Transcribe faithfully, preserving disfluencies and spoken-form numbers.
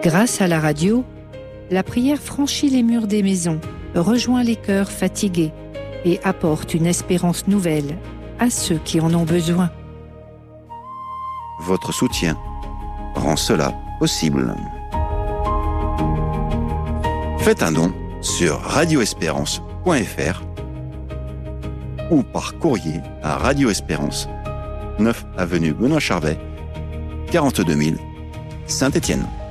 Grâce à la radio, la prière franchit les murs des maisons, rejoint les cœurs fatigués et apporte une espérance nouvelle à ceux qui en ont besoin. Votre soutien rend cela possible. Faites un don sur radio espérance point f r ou par courrier à Radio Espérance, neuf avenue Benoît Charvet, quarante-deux mille, Saint-Étienne.